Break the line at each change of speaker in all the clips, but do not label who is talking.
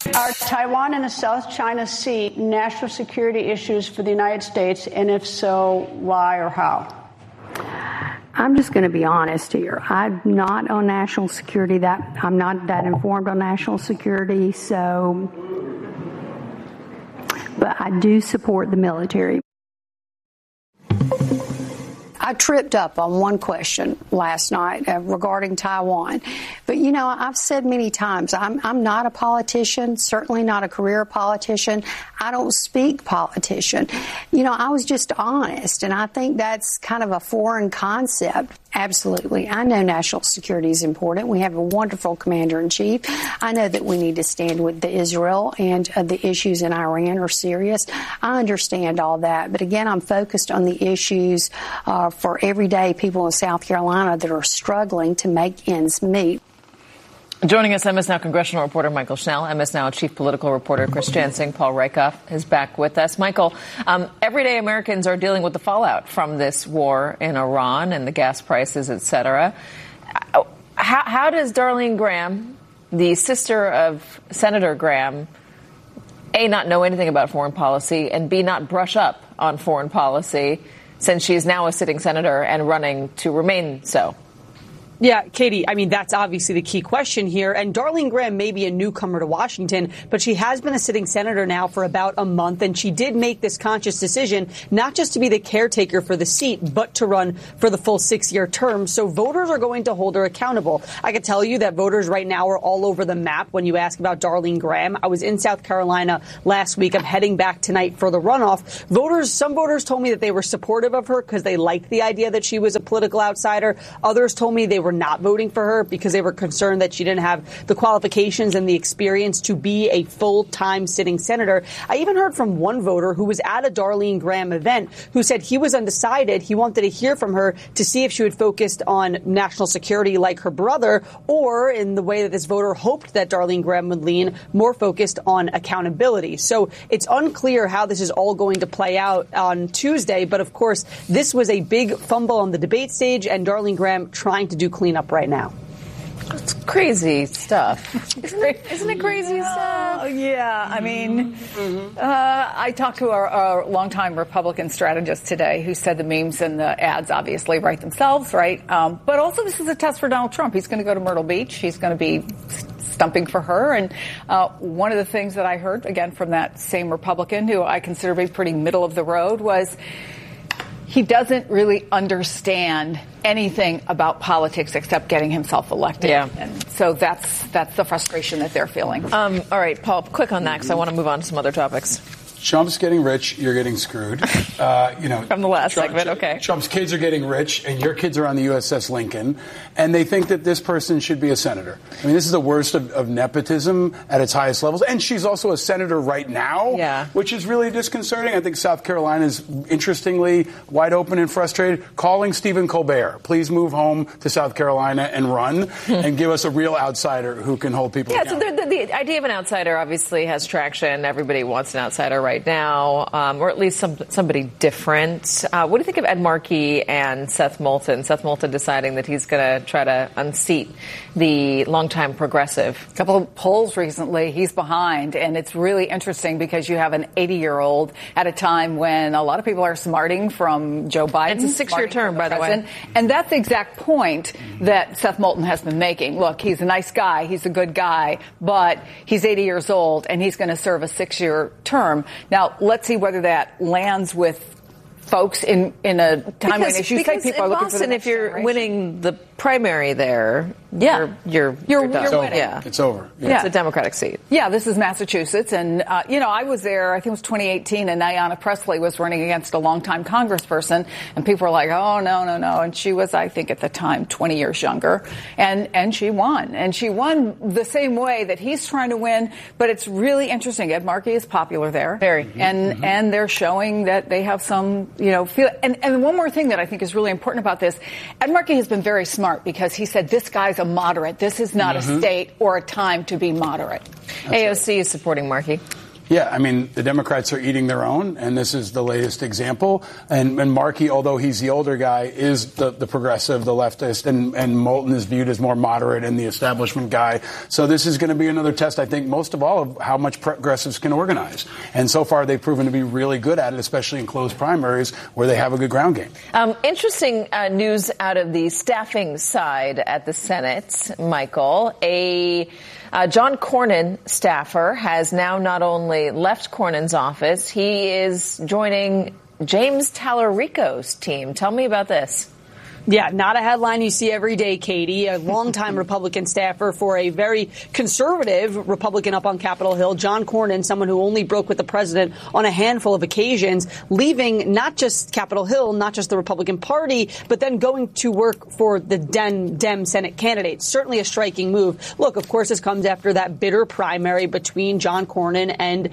Are Taiwan and the South China Sea national security issues for the United States? And if so, why or how?
I'm just going to be honest here. I'm not on national security. I'm not that informed on national security. But I do support the military. I tripped up on one question last night regarding Taiwan. But, I've said many times, I'm not a politician, certainly not a career politician. I don't speak politician. I was just honest, and I think that's kind of a foreign concept. Absolutely. I know national security is important. We have a wonderful commander-in-chief. I know that we need to stand with Israel, and the issues in Iran are serious. I understand all that. But again, I'm focused on the issues for everyday people in South Carolina that are struggling to make ends meet.
Joining us, MS Now congressional reporter Michael Schnell, MS Now chief political reporter Chris Jansing. Paul Rakoff is back with us. Michael, everyday Americans are dealing with the fallout from this war in Iran and the gas prices, et cetera. How does Darlene Graham, the sister of Senator Graham, A, not know anything about foreign policy, and B, not brush up on foreign policy since she's now a sitting senator and running to remain so?
Yeah, Katie, that's obviously the key question here. And Darlene Graham may be a newcomer to Washington, but she has been a sitting senator now for about a month. And she did make this conscious decision not just to be the caretaker for the seat, but to run for the full 6-year term. So voters are going to hold her accountable. I can tell you that voters right now are all over the map when you ask about Darlene Graham. I was in South Carolina last week. I'm heading back tonight for the runoff. Some voters told me that they were supportive of her because they liked the idea that she was a political outsider. Others told me they were not voting for her because they were concerned that she didn't have the qualifications and the experience to be a full-time sitting senator. I even heard from one voter who was at a Darlene Graham event who said he was undecided. He wanted to hear from her to see if she would focus on national security like her brother, or in the way that this voter hoped that Darlene Graham would lean, more focused on accountability. So it's unclear how this is all going to play out on Tuesday. But of course, this was a big fumble on the debate stage, and Darlene Graham trying to do cleanup right now.
It's crazy stuff. Isn't it crazy stuff?
Yeah. I talked to our longtime Republican strategist today who said the memes and the ads obviously write themselves, right? But also this is a test for Donald Trump. He's going to go to Myrtle Beach. He's going to be stumping for her. And one of the things that I heard, again, from that same Republican who I consider to be pretty middle of the road was he doesn't really understand anything about politics except getting himself elected.
Yeah.
And so that's the frustration that they're feeling.
All right, Paul, quick on that because I want to move on to some other topics.
Trump's getting rich, you're getting screwed.
From the last segment, okay.
Trump's kids are getting rich, and your kids are on the USS Lincoln, and they think that this person should be a senator. This is the worst of nepotism at its highest levels. And she's also a senator right now, which is really disconcerting. I think South Carolina is, interestingly, wide open and frustrated, calling Stephen Colbert, please move home to South Carolina and run, and give us a real outsider who can hold people accountable.
So the idea of an outsider obviously has traction. Everybody wants an outsider right now, or at least somebody different. What do you think of Ed Markey and Seth Moulton? Seth Moulton deciding that he's going to try to unseat the longtime progressive.
A couple of polls recently, he's behind, and it's really interesting because you have an 80-year-old at a time when a lot of people are smarting from Joe Biden.
It's a 6-year term, by the way.
And that's the exact point that Seth Moulton has been making. Look, he's a nice guy, he's a good guy, but he's 80 years old, and he's going to serve a 6-year term. Now, let's see whether that lands with folks in a time when issues like people are looking for the next
if you're
generation.
Winning the primary there,
you're
done.
winning.
It's over.
It's a Democratic seat.
Yeah, this is Massachusetts. And, I was there, I think it was 2018, and Ayanna Pressley was running against a longtime congressperson. And people were like, oh, no. And she was, I think at the time, 20 years younger. And she won. And she won the same way that he's trying to win. But it's really interesting. Ed Markey is popular there.
Very.
And they're showing that they have some, feel. And one more thing that I think is really important about this, Ed Markey has been very smart because he said this guy's a moderate. This is not a state or a time to be moderate.
AOC is supporting Markey.
Yeah, I mean, the Democrats are eating their own, and this is the latest example. And Markey, although he's the older guy, is the progressive, the leftist, and Moulton is viewed as more moderate and the establishment guy. So this is going to be another test, I think, most of all, of how much progressives can organize. And so far, they've proven to be really good at it, especially in closed primaries where they have a good ground game.
Interesting news out of the staffing side at the Senate, Michael. John Cornyn staffer has now not only left Cornyn's office, he is joining James Tallarico's team. Tell me about this.
Yeah, not a headline you see every day, Katie. A longtime Republican staffer for a very conservative Republican up on Capitol Hill, John Cornyn, someone who only broke with the president on a handful of occasions, leaving not just Capitol Hill, not just the Republican Party, but then going to work for the Dem Senate candidate. Certainly a striking move. Look, of course, this comes after that bitter primary between John Cornyn and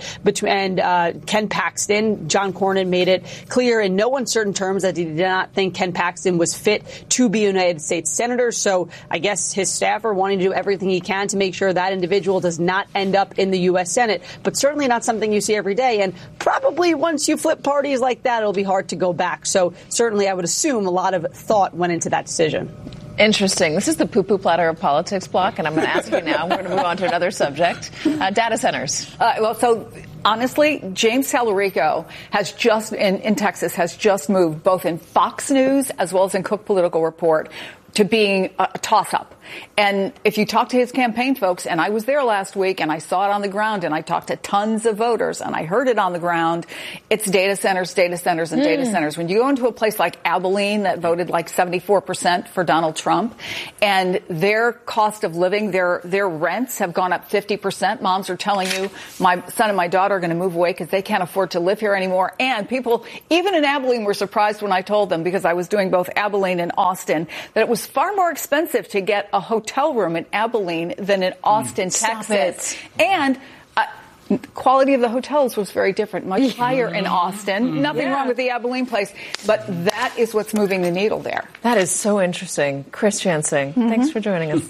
Ken Paxton. John Cornyn made it clear in no uncertain terms that he did not think Ken Paxton was fit to be a United States senator. So I guess his staff are wanting to do everything he can to make sure that individual does not end up in the U.S. Senate, but certainly not something you see every day. And probably once you flip parties like that, it'll be hard to go back. So certainly I would assume a lot of thought went into that decision.
Interesting. This is the poo-poo platter of politics block, and I'm going to ask you now. We're going to move on to another subject. Data centers.
Honestly, James Tallarico has just, in Texas, has just moved both in Fox News as well as in Cook Political Report to being a toss-up. And if you talk to his campaign folks, and I was there last week and I saw it on the ground and I talked to tons of voters and I heard it on the ground, it's data centers, data centers, and data centers. When you go into a place like Abilene that voted like 74% for Donald Trump, and their cost of living, their rents have gone up 50%. Moms are telling you, my son and my daughter are going to move away because they can't afford to live here anymore. And people, even in Abilene, were surprised when I told them, because I was doing both Abilene and Austin, that it was far more expensive to get a hotel room in Abilene than in Austin, Texas. And quality of the hotels was very different, much higher in Austin. Nothing wrong with the Abilene place, but that is what's moving the needle there.
That is so interesting. Chris Jansing, thanks for joining us.